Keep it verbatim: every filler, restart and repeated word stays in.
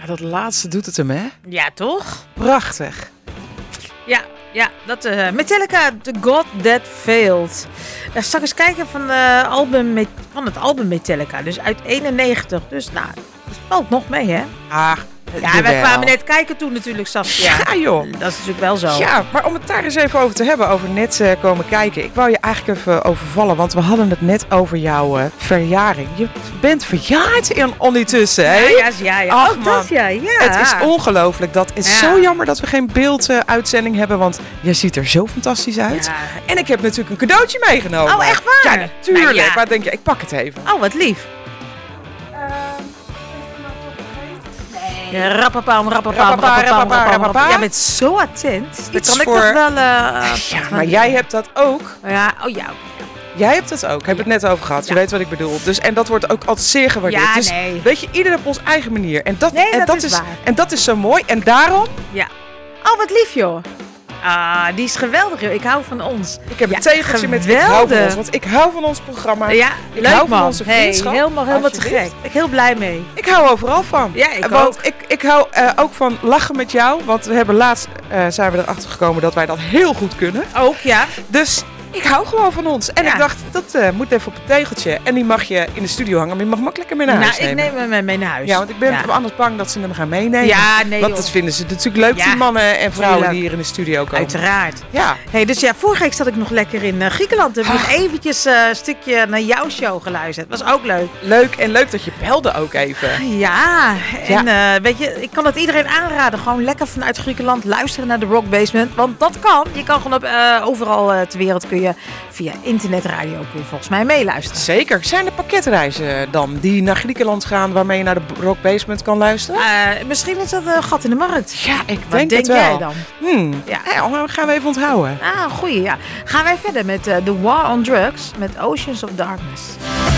Ja, dat laatste doet het hem, hè? Ja, toch? Prachtig. Ja, ja dat, uh, Metallica, The God That Failed. Uh, zal ik eens kijken van, uh, album, van het album Metallica, dus uit eenennegentig. Dus nou, dat valt nog mee, hè? Ah, ja, wij kwamen net kijken toen natuurlijk, Saskia. Ja, joh. Dat is natuurlijk wel zo. Ja, maar om het daar eens even over te hebben, over net uh, komen kijken. Ik wou je eigenlijk even overvallen, want we hadden het net over jouw uh, verjaring. Je bent verjaard in ondertussen, hè? Ja, ja, ja. ja. Ach, oh, dat ja, ja. Het is ongelooflijk. Dat is ja. zo jammer dat we geen beelduitzending uh, hebben, want je ziet er zo fantastisch uit. Ja. En ik heb natuurlijk een cadeautje meegenomen. Oh, echt waar? Ja, natuurlijk. Nou, ja. Maar denk je, ik pak het even. Oh, wat lief. Ja, rappapam, rappapam, rappapam, rappapam, rappapam. Jij bent zo attent. Dat kan ik voor... nog wel... Uh, ja, maar jij hebt dat ook. Ja, oh ja. Jij hebt het ook. Ik heb ja. het net over gehad. Je ja. weet wat ik bedoel. Dus, en dat wordt ook altijd zeer gewaardeerd. Ja, dus nee. weet je, ieder op onze eigen manier. En dat, nee, en dat, dat is, is waar. En dat is zo mooi. En daarom... Ja. Oh, wat lief, joh. Ah, die is geweldig, joh. Ik hou van ons. Ik heb ja, een tegeltje met ik hou van ons. Want ik hou van ons programma. Ja, ik leuk hou man. van onze vriendschap. Hey, helemaal helemaal te gek. Ik ben heel blij mee. Ik hou overal van. Ja, ik want ook. Ik, ik hou uh, ook van lachen met jou. Want we hebben laatst uh, zijn we erachter gekomen dat wij dat heel goed kunnen. Ook, ja. Dus... ik hou gewoon van ons. En ja. ik dacht, dat uh, moet even op een tegeltje. En die mag je in de studio hangen, maar je mag hem ook lekker mee naar nou, huis nemen. Nou, ik neem hem mee naar huis. Ja, want ik ben ja. anders bang dat ze hem gaan meenemen. Ja, nee, want joh. dat vinden ze natuurlijk leuk, ja. die mannen en vrouwen Tuurlijk. die hier in de studio komen. Uiteraard. Ja. Hey, dus ja, vorige week zat ik nog lekker in uh, Griekenland. Heb ik nog eventjes uh, een stukje naar jouw show geluisterd. Was ook leuk. Leuk en leuk dat je belde ook even. Ja, en ja. Uh, weet je, ik kan het iedereen aanraden. Gewoon lekker vanuit Griekenland luisteren naar de Rock Basement. Want dat kan. Je kan gewoon op, uh, overal uh, ter wereld kun je via internetradio kun je volgens mij meeluisteren. Zeker. Zijn er pakketreizen dan die naar Griekenland gaan waarmee je naar de Rock Basement kan luisteren? Uh, misschien is dat een gat in de markt. Ja, ik Wat denk, denk het wel. jij dan? Hmm. Ja. Ja, gaan we even onthouden. Ah, goeie. Ja. Gaan wij verder met uh, The War on Drugs met Oceans of Darkness.